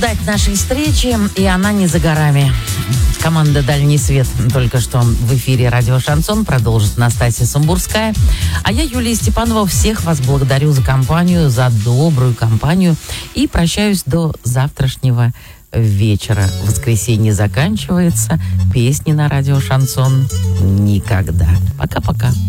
Дать нашей встречи, и она не за горами. Команда «Дальний свет» только что в эфире «Радио Шансон». Продолжит Настасья Самбурская. А я, Юлия Степанова, всех вас благодарю за компанию, за добрую компанию. И прощаюсь до завтрашнего вечера. Воскресенье заканчивается. Песни на «Радио Шансон» никогда. Пока-пока.